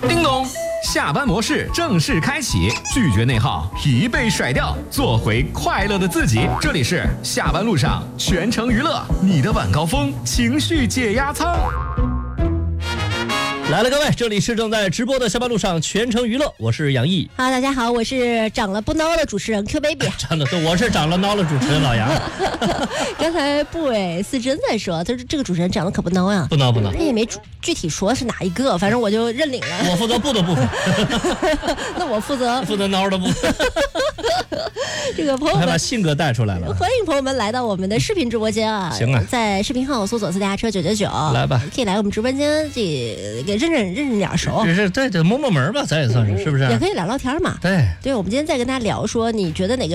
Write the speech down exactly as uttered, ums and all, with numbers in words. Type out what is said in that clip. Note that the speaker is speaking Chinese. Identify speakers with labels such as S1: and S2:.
S1: 叮咚，下班模式正式开启，拒绝内耗，疲惫甩掉，做回快乐的自己。这里是下班路上全程娱乐，你的晚高峰情绪解压舱。
S2: 来了，各位，这里是正在直播的下班路上全程娱乐，我是杨毅。
S3: 哈喽，大家好，我是长了不孬的主持人 Q baby。
S2: 真的，对，我是长了孬的主持人老杨。
S3: 刚才布伟思珍在说，他说这个主持人长得可不孬呀，
S2: 不孬不孬，
S3: 他也没具体说是哪一个，反正我就认领了。
S2: 我负责不的部分，
S3: 那我负责
S2: 负责孬的部分。
S3: 这个朋友们
S2: 还把性格带出来了，
S3: 欢迎朋友们来到我们的视频直播间啊！
S2: 行啊，
S3: 在视频号搜索私家车九九九，
S2: 来吧，
S3: 可以来我们直播间，这个认认认认点熟，
S2: 这是对对摸摸门吧，咱也算是，是不是？
S3: 也可以聊聊天嘛。
S2: 对，
S3: 对，我们今天再跟大家聊说，你觉得哪个